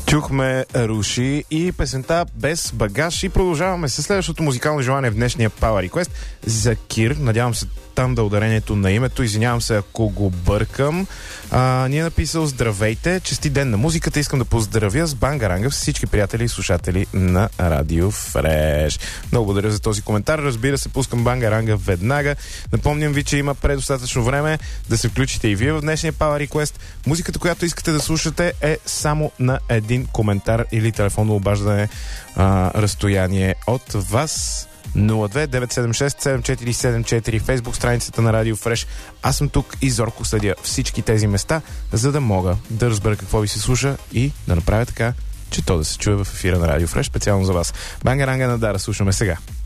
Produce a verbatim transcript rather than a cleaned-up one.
Чухме Руши и песента Без багаж и продължаваме с следващото музикално желание в днешния Power Request за Кир. Надявам се там да ударението на името. Извинявам се, ако го бъркам. А, ни е написал: здравейте, чести ден на музиката. Искам да поздравя с Бангаранга всички приятели и слушатели на Радио Фреш. Много благодаря за този коментар. Разбира се, пускам Бангаранга веднага. Напомням ви, че има предостатъчно време да се включите и вие в днешния Power Request. Музиката, която искате да слушате, е само на един коментар или телефонно обаждане а, разстояние от вас. нула две девет седем шест седем четири седем четири, Фейсбук страницата на Радио Фреш. Аз съм тук и зорко следя всички тези места, за да мога да разбера какво ви се слуша и да направя така, че то да се чуе в ефира на Радио Фреш специално за вас. Бангаранга на Дара слушаме сега.